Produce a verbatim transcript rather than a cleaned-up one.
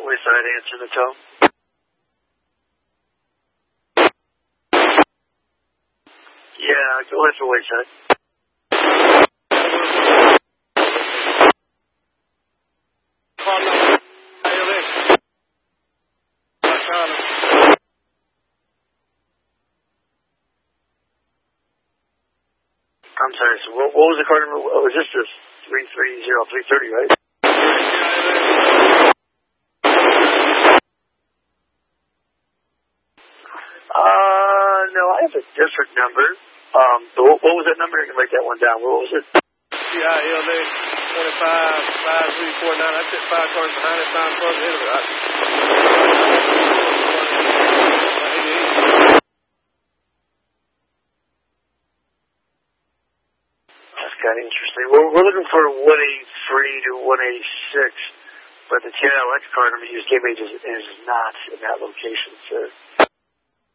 Wayside, answer the tone. Yeah, go ahead for Wayside. I'm sorry, so what, what was the card number? Oh, was this this three three zero three thirty, right? Uh, no, I have a different number. Um, but what, what was that number? I can write that one down. What was it? C I L A twenty-five five three four nine. I took five cards behind it, five cards ahead of it. That's kind of interesting. We're, we're looking for one eighty-three to one eighty-six, but the T I L X card number you just gave me is, is not in that location, sir.